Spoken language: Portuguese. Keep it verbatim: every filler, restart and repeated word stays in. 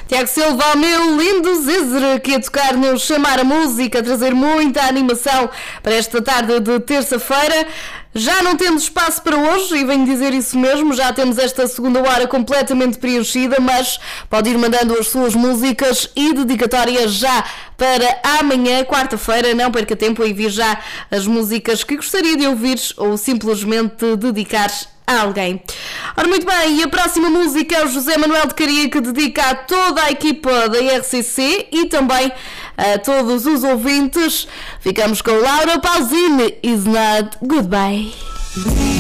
Tiago Silva, o meu lindo Zézer, que a tocar no Chamar a Música, a trazer muita animação para esta tarde de terça-feira. Já não temos espaço para hoje, e venho dizer isso mesmo, já temos esta segunda hora completamente preenchida, mas pode ir mandando as suas músicas e dedicatórias já para amanhã, quarta-feira. Não perca tempo, envie já as músicas que gostaria de ouvir ou simplesmente dedicar a alguém. Ora, muito bem, e a próxima música é o José Manuel de Caria, que dedica a toda a equipa da R C C e também a todos os ouvintes. Ficamos com Laura Pausini, Is Not Goodbye.